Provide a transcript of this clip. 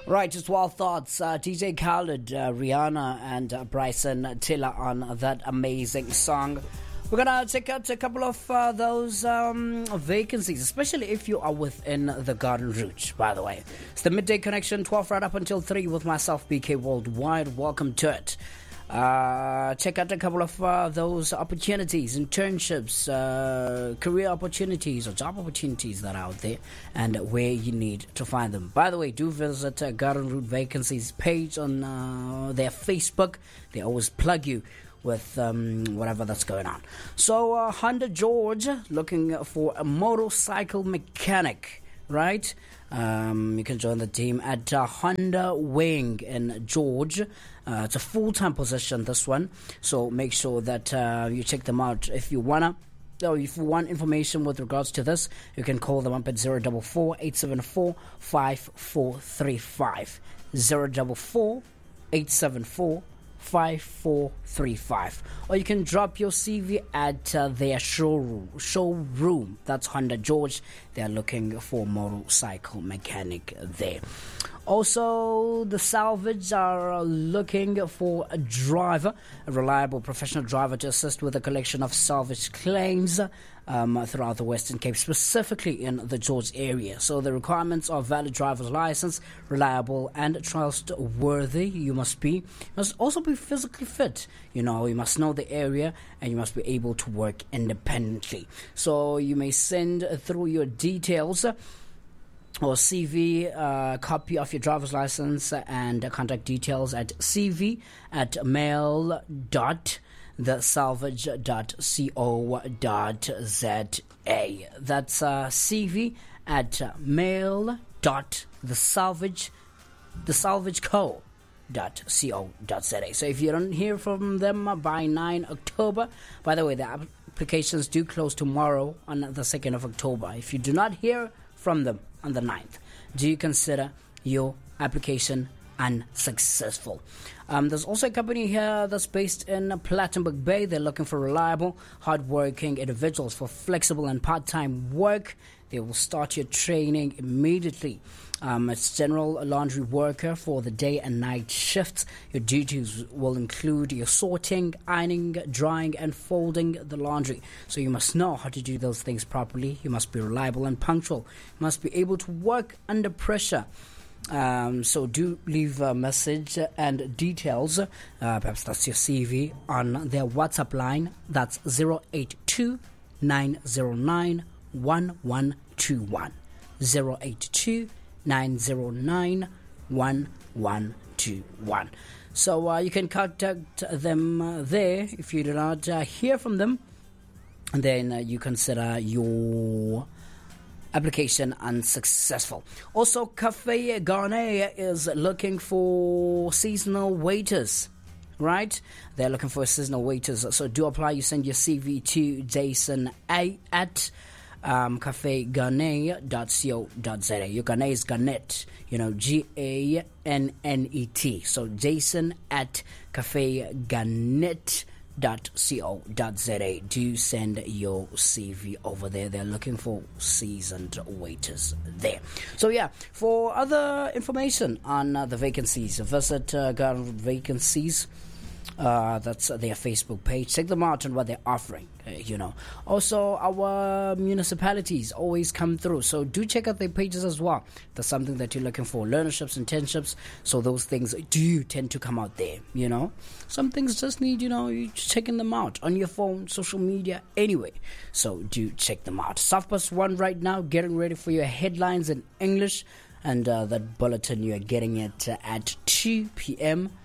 Right, it's Wild Thoughts. DJ Khaled, Rihanna, and Bryson Tiller on that amazing song. We're going to check out a couple of those vacancies, especially if you are within the Garden Route, by the way. It's the Midday Connection, 12 right up until 3 with myself, BK Worldwide. Welcome to it. Check out a couple of those opportunities, internships, career opportunities or job opportunities that are out there and where you need to find them. By the way, do visit Garden Route Vacancies page on their Facebook. They always plug you with whatever that's going on. So Honda George looking for a motorcycle mechanic, right? You can join the team at Honda Wing in George. It's a full-time position, this one. So make sure that you check them out. If you want information with regards to this, you can call them up at 044-874-5435. 044-874-5435, or you can drop your CV at their showroom. That's Honda George. They're looking for a motorcycle mechanic there. Also, the Salvage are looking for a driver, a reliable professional driver to assist with the collection of salvage claims throughout the Western Cape, specifically in the George area. So the requirements are valid driver's license, reliable and trustworthy. You must also be physically fit. You must know the area and you must be able to work independently. So you may send through your details or CV, copy of your driver's license and contact details at cv@mail.thesalvage.co.za. That's CV at mail.thesalvageco.co.za. So if you don't hear from them by 9 October, by the way, the applications do close tomorrow on the 2nd of October. If you do not hear from them on the 9th, do you consider your application unsuccessful? There's also a company here that's based in Plettenberg Bay. They're looking for reliable, hardworking individuals for flexible and part-time work. They will start your training immediately. It's general laundry worker for the day and night shifts. Your duties will include your sorting, ironing, drying, and folding the laundry. So you must know how to do those things properly. You must be reliable and punctual. You must be able to work under pressure. So do leave a message and details. Perhaps that's your CV on their WhatsApp line. That's 082 909 1121. 082 909 1121. So you can contact them there. If you do not hear from them, then you consider your application unsuccessful. Also, Cafe Garnet is looking for seasonal waiters, right? They're looking for seasonal waiters. So do apply. You send your CV to Jason A at cafegarnet.co.za. Your Garnet is Garnet, Gannet. So Jason at cafegarnet.co.za. Do send your CV over there. They're looking for seasoned waiters there. So yeah, for other information on the vacancies, visit Garden Vacancies. That's their Facebook page. Check them out and what they're offering. Also, our municipalities always come through, so do check out their pages as well. That's something that you're looking for: learnerships, internships. So those things do tend to come out there. Some things just need you checking them out on your phone, social media, anyway. So do check them out. South+1 right now, getting ready for your headlines in English, and that bulletin you're getting it at 2 p.m.